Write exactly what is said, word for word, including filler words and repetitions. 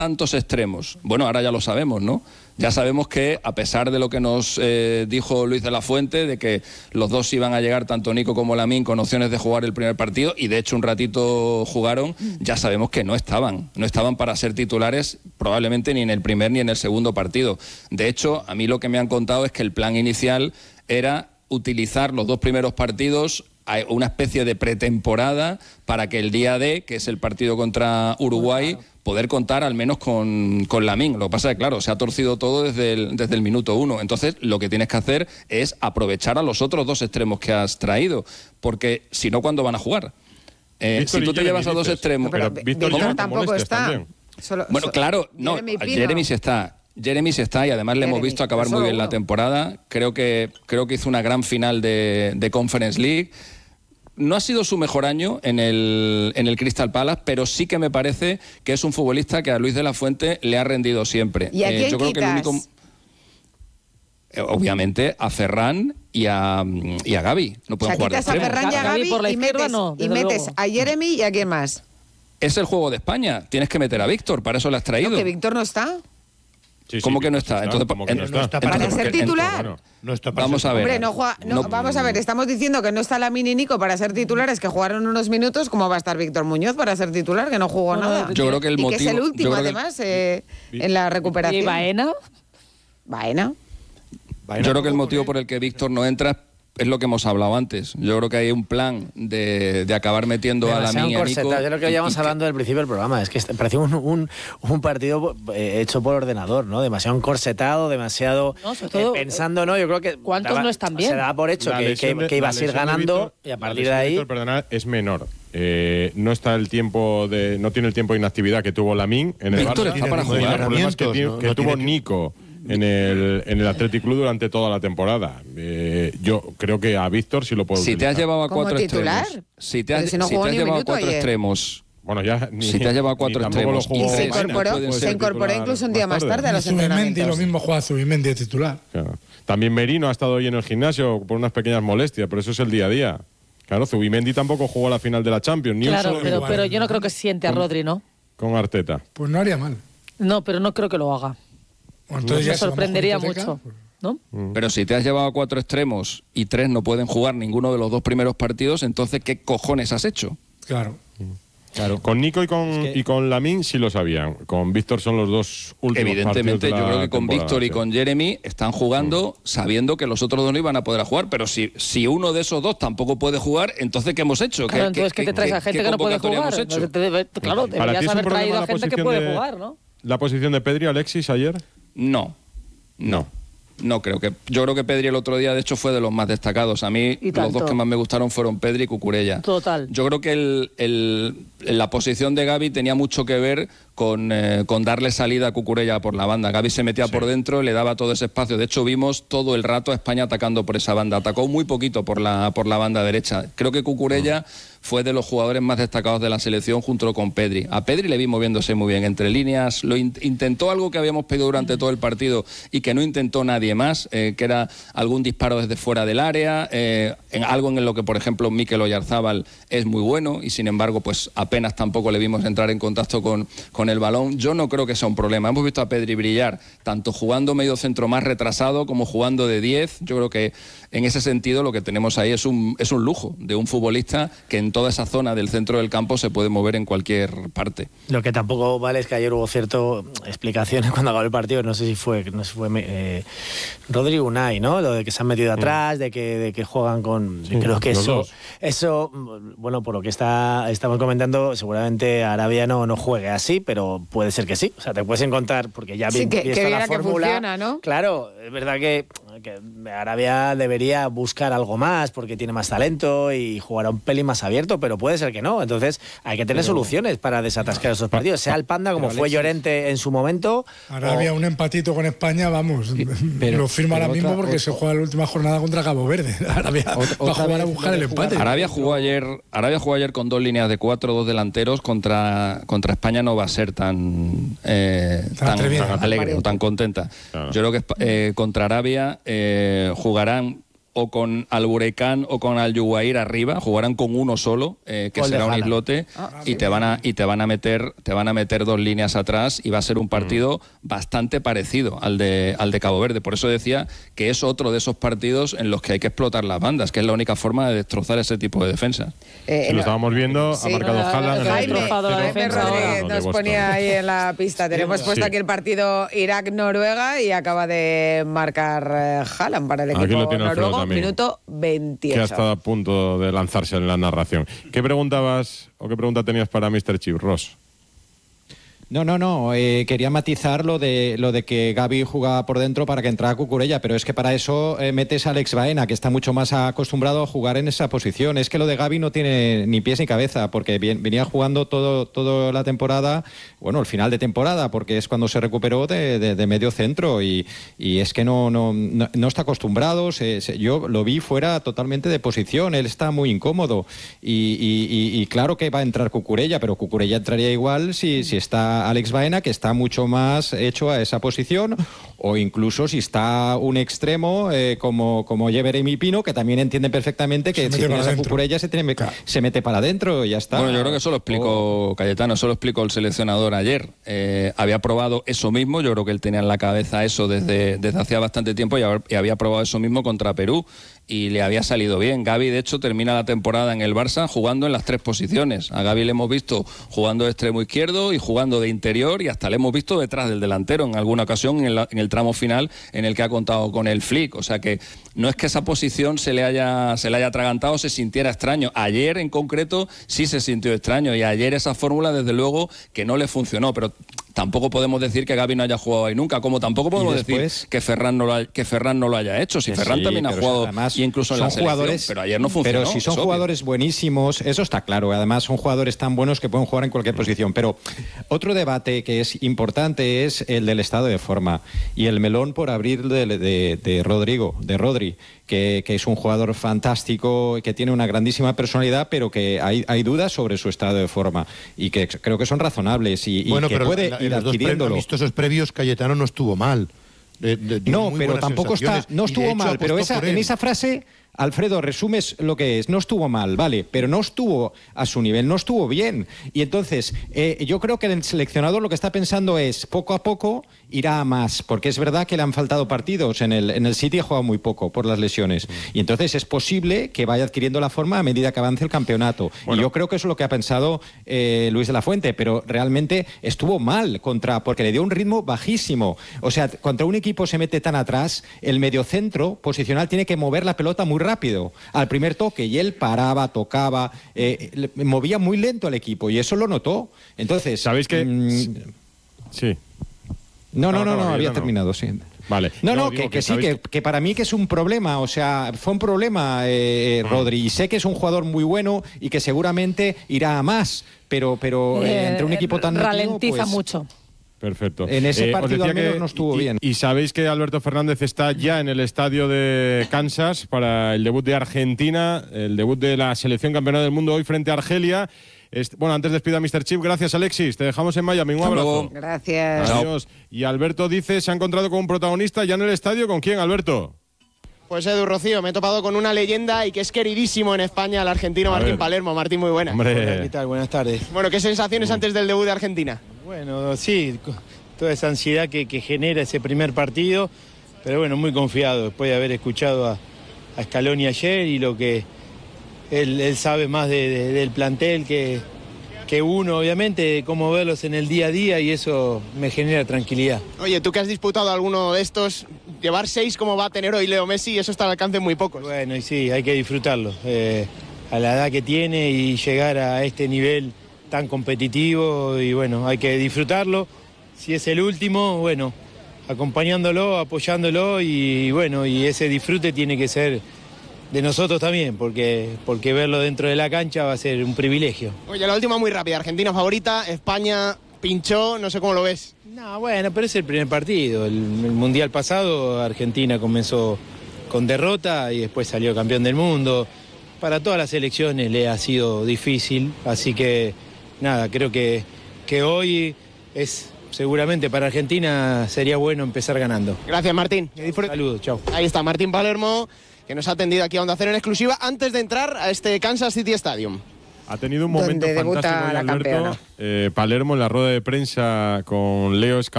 tantos extremos. Bueno, ahora ya lo sabemos, ¿no? Ya sabemos que, a pesar de lo que nos eh, dijo Luis de la Fuente, de que los dos iban a llegar, tanto Nico como Lamine, con opciones de jugar el primer partido, y de hecho un ratito jugaron, ya sabemos que no estaban. No estaban para ser titulares probablemente ni en el primer ni en el segundo partido. De hecho, a mí lo que me han contado es que el plan inicial era utilizar los dos primeros partidos, una especie de pretemporada, para que el día D, que es el partido contra Uruguay, poder contar al menos con, con Lamine. Lo que pasa es que, claro, se ha torcido todo desde el, desde el minuto uno. Entonces, lo que tienes que hacer es aprovechar a los otros dos extremos que has traído, porque si no, ¿cuándo van a jugar? Eh, si tú te llevas a dos extremos... Pero, pero Víctor, Víctor tampoco está. Solo, bueno, so, claro, no, Jeremy, Jeremy sí está. Jeremy sí está, y además le Jeremy, hemos visto acabar muy bien uno. la temporada. Creo que, creo que hizo una gran final de, de Conference League. No ha sido su mejor año en el, en el Crystal Palace, pero sí que me parece que es un futbolista que a Luis de la Fuente le ha rendido siempre. ¿Y a quién eh, yo creo quitas? que el único, eh, obviamente a Ferran y a, y a Gavi. No pueden o sea, jugar de quitas a extremo. Ferran y a Gavi por la y izquierda, metes, no, y desde metes luego. a Jeremy y a quién más. Es el juego de España. Tienes que meter a Víctor, para eso lo has traído. No, que Víctor no está. Sí, sí, ¿Cómo que no Víctor está? Entonces, ¿cómo que no en- está? entonces, ¿Para ser porque- titular? Bueno, No está para Vamos ser- a ver. Hombre, no juega, no, No, vamos a ver, estamos diciendo que no está Lamine y Nico para ser titulares, que jugaron unos minutos. ¿Cómo va a estar Víctor Muñoz para ser titular, que no jugó Bueno, nada? yo creo que el y motivo... que es el yo último, creo que- además, eh, en la recuperación. ¿Y Baena? Baena. Baena Yo creo que el tampoco, motivo ¿eh? por el que Víctor no entra es lo que hemos hablado antes. Yo creo que hay un plan de, de acabar metiendo a Demasiado Lamine y a Nico. encorsetado. Yo lo que y- llevamos y que- hablando del principio del programa es que este- parecía un, un, un partido eh, hecho por ordenador, ¿no? Demasiado encorsetado, demasiado No, sobre todo, eh, pensando, ¿no? Yo creo que ¿cuántos daba- no están bien? Se daba por hecho La que, lesión que- de- que ibas la a ir lesión de ganando Víctor- y a la partir lesión de ahí Víctor, perdonad, es menor. Eh, no está el tiempo de, no tiene el tiempo de inactividad que tuvo Lamine en el Víctor Barça. está para Y jugar. los problemas que, tiene- No- que no tuvo tiene que- Nico en el, en el Athletic Club durante toda la temporada. Eh, yo creo que a Víctor sí lo puedo Si te has utilizar. llevado a ¿Como cuatro titular? extremos, si te Pero has, si no si jugó te has ni un llevado a minuto cuatro ayer. extremos, Bueno, ya ni, Si te has llevado a cuatro ni tampoco lo extremos. jugó Y se Baena, incorporó, puede se ser incorporó titular incluso un día más tarde a los Zubimendi, lo entrenamientos. mismo juega Zubimendi de titular. Claro. También Merino ha estado hoy en el gimnasio por unas pequeñas molestias, pero eso es el día a día. Claro, Zubimendi tampoco jugó la final de la Champions, ni un Claro, solo pero, minuto pero yo no creo que siente a Rodri, ¿no? con Arteta. Pues no haría mal. No, pero no creo que lo haga. Bueno, entonces Me ya si vamos con sorprendería hipoteca, mucho, pues- ¿no? Pero si te has llevado a cuatro extremos y tres no pueden jugar ninguno de los dos primeros partidos, entonces ¿qué cojones has hecho? Claro. claro. Con Nico y con, Es que- y con Lamine sí lo sabían. Con Víctor son los dos últimos Evidentemente, partidos de yo la creo que con temporada, Víctor y sí. con Jeremy están jugando sabiendo que los otros dos no iban a poder jugar, pero si, si uno de esos dos tampoco puede jugar, entonces ¿qué hemos hecho? Claro, ¿Qué- entonces, ¿qué qué- te traes qué- a gente qué que no puede convocatoria jugar? hemos hecho? Te debe- Claro, ¿Para ti deberías es un haber problema traído la a gente que posición puede de- jugar, ¿no? ¿La posición de Pedri, Alexis, ayer? No, no. No creo que. Yo creo que Pedri el otro día, de hecho, fue de los más destacados. A mí, Y los tanto. dos que más me gustaron fueron Pedri y Cucurella. Total. Yo creo que el, el- la posición de Gavi tenía mucho que ver con, eh, con darle salida a Cucurella por la banda. Gavi se metía por dentro, le daba todo ese espacio. De hecho, vimos todo el rato a España atacando por esa banda. Atacó muy poquito por la, por la banda derecha. Creo que Cucurella fue de los jugadores más destacados de la selección junto con Pedri. A Pedri le vi moviéndose muy bien entre líneas. Lo in- intentó algo que habíamos pedido durante todo el partido y que no intentó nadie más, eh, que era algún disparo desde fuera del área, eh, en algo en lo que, por ejemplo, Mikel Oyarzábal es muy bueno y, sin embargo, pues apenas tampoco le vimos entrar en contacto con, con el balón. Yo no creo que sea un problema. Hemos visto a Pedri brillar, tanto jugando medio centro más retrasado como jugando de diez. Yo creo que en ese sentido lo que tenemos ahí es un, es un lujo de un futbolista que en toda esa zona del centro del campo se puede mover en cualquier parte. Lo que tampoco vale es que ayer hubo ciertas explicaciones cuando acabó el partido, no sé si fue, no sé si fue eh, Rodri Unai, ¿no? Lo de que se han metido atrás, de que, de que juegan con... Sí, creo que los eso, dos. eso, bueno, por lo que está estamos comentando, seguramente Arabia no, no juegue así, pero puede ser que sí. O sea, te puedes encontrar, porque ya Sí, vi- que- vi que está la viera que fórmula. funciona, ¿no? Claro, es verdad que, que Arabia debería buscar algo más porque tiene más talento y jugará un pelín más abierto, pero puede ser que no. Entonces hay que tener Pero- soluciones para desatascar esos partidos. Sea el Panda como Pero, fue Alexis- Llorente en su momento. Arabia, o- un empatito con España, vamos, pero- lo firma pero ahora mismo otra- porque se juega la última jornada contra Cabo Verde. Arabia Otra- va a otra jugar a vez buscar el debe jugar. empate. Arabia jugó ayer, Arabia jugó ayer con dos líneas de cuatro, dos delanteros. Contra, contra España no va a ser tan, eh, Tan tan atrevida. alegre o tan contenta. Claro. Yo creo que eh, contra Arabia eh, jugarán o con Alburecan o con Al-Yuwair arriba, jugarán con uno solo, eh, que Gol de será un Haaland. islote, Ah, y te van a y te van a meter te van a meter dos líneas atrás y va a ser un partido bastante parecido al de al de Cabo Verde. Por eso decía que es otro de esos partidos en los que hay que explotar las bandas, que es la única forma de destrozar ese tipo de defensa. Eh, Si lo no- estábamos viendo, Sí. ha marcado Ah, Haaland en el Jaime, destrozado la Jaime defensa Rodríguez ahora. de nos Boston. ponía ahí en la pista. Tenemos puesto Sí. aquí el partido Irak-Noruega y acaba de marcar eh, Haaland para el Aquí equipo lo tiene Alfredo noruego, también. minuto Que veintiocho. ha estado a punto de lanzarse en la narración. ¿Qué preguntabas o qué pregunta tenías para míster Chip, Ross? No, no, no. eh, quería matizar lo de lo de que Gavi jugaba por dentro para que entrara Cucurella, pero es que para eso eh, metes a Alex Baena, que está mucho más acostumbrado a jugar en esa posición. Es que lo de Gavi no tiene ni pies ni cabeza, porque bien- venía jugando todo toda la temporada, bueno, el final de temporada, porque es cuando se recuperó de, de- de medio centro y, y es que no, no, no, no está acostumbrado. Se- se- yo lo vi fuera totalmente de posición, él está muy incómodo y, y- y- y claro que va a entrar Cucurella, pero Cucurella entraría igual si, si está Alex Baena, que está mucho más hecho a esa posición, o incluso si está un extremo eh, como, como Jeremy Pino, que también entiende perfectamente que Se si mete tienes para a adentro. Cucurella se, tiene- se mete para adentro y ya está. Bueno, yo creo que eso lo explicó Cayetano, eso lo explicó el seleccionador ayer. Eh, había probado eso mismo, yo creo que él tenía en la cabeza eso desde, desde hacía bastante tiempo y, haber- y había probado eso mismo contra Perú y le había salido bien. Gavi, de hecho, termina la temporada en el Barça jugando en las tres posiciones. A Gavi le hemos visto jugando de extremo izquierdo y jugando de interior y hasta le hemos visto detrás del delantero en alguna ocasión en, la- en el tramo final en el que ha contado con el flick. O sea que no es que esa posición se le haya se le haya atragantado o se sintiera extraño. Ayer en concreto sí se sintió extraño y ayer esa fórmula desde luego que no le funcionó, pero tampoco podemos decir que Gavi no haya jugado ahí nunca, como tampoco podemos después- decir que Ferran no lo ha- que Ferran no lo haya hecho. Si Que Ferran sí, también ha pero jugado además y incluso en son la selección, jugadores, pero ayer no funcionó. Pero si son es obvio. jugadores buenísimos, eso está claro. Además son jugadores tan buenos que pueden jugar en cualquier posición. Pero otro debate que es importante es el del estado de forma y el melón por abrir de, de- de Rodrigo, de Rodri, que, que es un jugador fantástico, que tiene una grandísima personalidad, pero que hay, hay dudas sobre su estado de forma y que creo que son razonables y, y Bueno, que pero puede la- ir en los dos pre- adquiriéndolo. amistosos previos Cayetano no estuvo mal. De- de- dio No, muy pero buenas tampoco está, sensaciones no y de estuvo hecho mal, pero apostó esa, por en él. esa frase, Alfredo, resumes lo que es, no estuvo mal, vale, pero no estuvo a su nivel, no estuvo bien. Y entonces, eh, yo creo que el seleccionador lo que está pensando es, poco a poco irá a más, porque es verdad que le han faltado partidos, en el, en el City ha jugado muy poco por las lesiones, y entonces es posible que vaya adquiriendo la forma a medida que avance el campeonato. Y yo creo que eso es lo que ha pensado eh, Luis de la Fuente, pero realmente estuvo mal contra, porque le dio un ritmo bajísimo. O sea, contra un equipo se mete tan atrás, el mediocentro posicional tiene que mover la pelota muy rápido al primer toque, y él paraba, tocaba, eh, le- movía muy lento al equipo, y eso lo notó. Entonces, ¿Sabéis que...? mm, Sí. no, no, No, no, no, no, no, había no. terminado, sí. Vale. No, no, digo que, que sí, sabéis que, que para mí que es un problema, o sea, fue un problema, eh, Rodri, y sé que es un jugador muy bueno y que seguramente irá a más, pero, pero eh, Eh, entre un equipo tan metido, ralentiza pues, mucho. Perfecto. En ese os partido decía al menos que- no estuvo y- bien. Y sabéis que Alberto Fernández está ya en el estadio de Kansas para el debut de Argentina, el debut de la selección campeona del mundo hoy frente a Argelia. Est- bueno, antes despido a míster Chip. Gracias, Alexis. Te dejamos en Miami. Un Hasta abrazo. luego. Gracias. Adiós. Y Alberto dice, se ha encontrado con un protagonista ya en el estadio. ¿Con quién, Alberto? Pues Edu Rocío, me he topado con una leyenda y que es queridísimo en España, el argentino A Martín ver. Palermo. Martín, muy buena. Hombre, tal? Buenas tardes. Bueno, ¿qué sensaciones antes del debut de Argentina? Bueno, sí, co- toda esa ansiedad que, que genera ese primer partido, pero bueno, muy confiado después de haber escuchado a, a Scaloni ayer y lo que él, él sabe más de- de- del plantel que, que uno, obviamente, de cómo verlos en el día a día, y eso me genera tranquilidad. Oye, tú que has disputado alguno de estos, llevar seis como va a tener hoy Leo Messi, eso está al alcance de muy pocos. Bueno, y sí, hay que disfrutarlo. Eh, a la edad que tiene y llegar a este nivel tan competitivo, y bueno, hay que disfrutarlo. Si es el último, bueno, acompañándolo, apoyándolo, y bueno, y ese disfrute tiene que ser de nosotros también, porque, porque verlo dentro de la cancha va a ser un privilegio. Oye, la última muy rápida. Argentina favorita, España pinchó, no sé cómo lo ves. No, bueno, pero es el primer partido. El, el Mundial pasado Argentina comenzó con derrota y después salió campeón del mundo. Para todas las selecciones le ha sido difícil, así que nada, creo que, que hoy es seguramente para Argentina sería bueno empezar ganando. Gracias, Martín. Que disfrute. Saludos, chao. Ahí está Martín Palermo, que nos ha atendido aquí a Onda Cero en exclusiva antes de entrar a este Kansas City Stadium. Ha tenido un momento Donde debuta fantástico hoy, la Alberto, campeona. eh, Palermo en la rueda de prensa con Leo Escalante.